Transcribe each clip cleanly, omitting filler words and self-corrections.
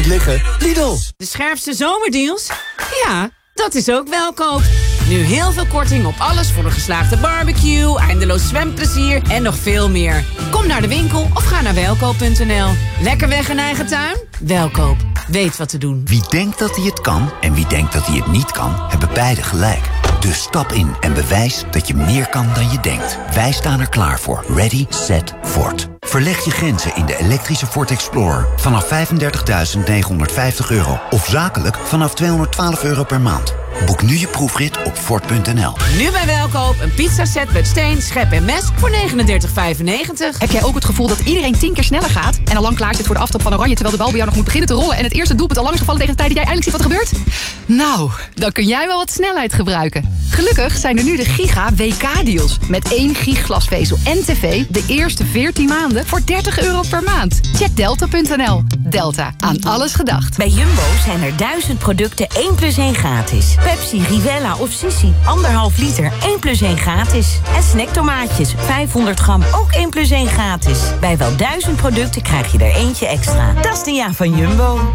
liggen? Lidl. De scherpste zomerdeals? Ja, dat is ook Welkoop. Nu heel veel korting op alles voor een geslaagde barbecue, eindeloos zwemplezier en nog veel meer. Kom naar de winkel of ga naar welkoop.nl. Lekker weg in eigen tuin? Welkoop. Weet wat te doen. Wie denkt dat hij het kan en wie denkt dat hij het niet kan, hebben beide gelijk. Dus stap in en bewijs dat je meer kan dan je denkt. Wij staan er klaar voor. Ready, set, Ford. Verleg je grenzen in de elektrische Ford Explorer vanaf €35.950 of zakelijk vanaf €212 per maand. Boek nu je proefrit op Ford.nl. Nu bij Welkoop een pizzaset met steen, schep en mes voor €39,95. Heb jij ook het gevoel dat iedereen 10 keer sneller gaat en al lang klaar zit voor de aftrap van Oranje terwijl de bal bij jou nog moet beginnen te rollen en het eerste doelpunt al lang is gevallen tegen de tijd dat jij eindelijk ziet wat er gebeurt? Nou, dan kun jij wel wat snelheid gebruiken. Gelukkig zijn er nu de Giga WK-deals. Met 1 gig glasvezel en tv de eerste 14 maanden voor €30 per maand. Check delta.nl. Delta, aan alles gedacht. Bij Jumbo zijn er 1000 producten 1 + 1 gratis. Pepsi, Rivella of Sissi, 1,5 liter, 1 + 1 gratis. En snacktomaatjes, 500 gram, ook 1 + 1 gratis. Bij wel 1000 producten krijg je er eentje extra. Dat is de ja van Jumbo.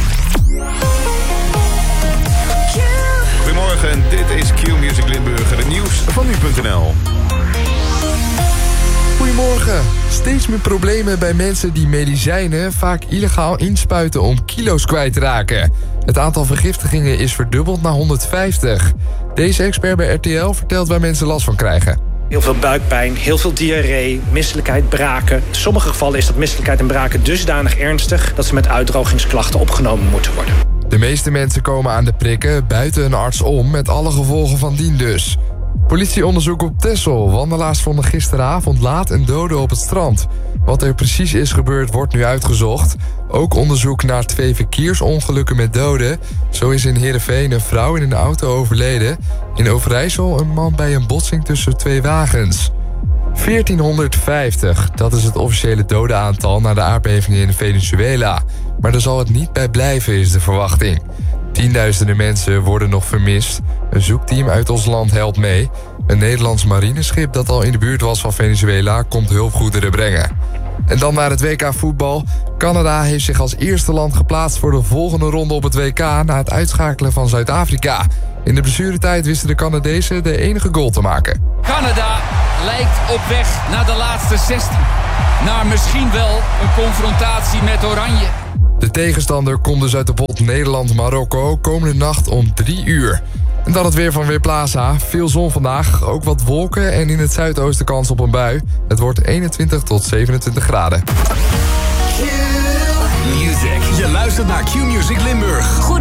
Goedemorgen, dit is Q-Music Limburg, het nieuws van nu.nl. Goedemorgen. Steeds meer problemen bij mensen die medicijnen vaak illegaal inspuiten om kilo's kwijt te raken. Het aantal vergiftigingen is verdubbeld naar 150. Deze expert bij RTL vertelt waar mensen last van krijgen. Heel veel buikpijn, heel veel diarree, misselijkheid, braken. In sommige gevallen is dat misselijkheid en braken dusdanig ernstig dat ze met uitdrogingsklachten opgenomen moeten worden. De meeste mensen komen aan de prikken buiten een arts om, met alle gevolgen van dien dus. Politieonderzoek op Texel. Wandelaars vonden gisteravond laat een dode op het strand. Wat er precies is gebeurd wordt nu uitgezocht. Ook onderzoek naar 2 verkeersongelukken met doden. Zo is in Heerenveen een vrouw in een auto overleden. In Overijssel een man bij een botsing tussen 2 wagens. 1450, dat is het officiële dodenaantal na de aardbevingen in Venezuela. Maar daar zal het niet bij blijven, is de verwachting. Tienduizenden mensen worden nog vermist. Een zoekteam uit ons land helpt mee. Een Nederlands marineschip dat al in de buurt was van Venezuela komt hulpgoederen brengen. En dan naar het WK voetbal. Canada heeft zich als eerste land geplaatst voor de volgende ronde op het WK na het uitschakelen van Zuid-Afrika. In de blessuretijd wisten de Canadezen de enige goal te maken. Canada lijkt op weg naar de laatste 16. Naar misschien wel een confrontatie met Oranje. De tegenstander komt dus uit de pot Nederland-Marokko komende nacht om 3 uur. En dan het weer van Weerplaza. Veel zon vandaag, ook wat wolken en in het zuidoosten kans op een bui. Het wordt 21 tot 27 graden. Q-Music. Je luistert naar Q-Music Limburg.